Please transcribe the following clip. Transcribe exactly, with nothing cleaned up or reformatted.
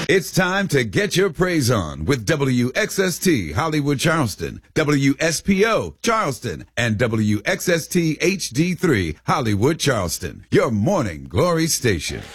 It's time to get your praise on with W X S T Hollywood Charleston, W S P O Charleston, and W X S T H D three Hollywood Charleston, your morning glory station.